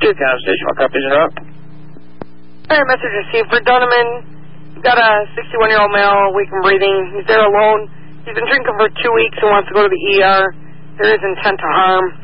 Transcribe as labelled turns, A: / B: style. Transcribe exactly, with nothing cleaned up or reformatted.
A: Good conversation. What copies are up?
B: All right, message received for Donovan. Got a sixty-one-year-old male, weak in breathing. He's there alone. He's been drinking for two weeks and wants to go to the E R. There is intent to harm.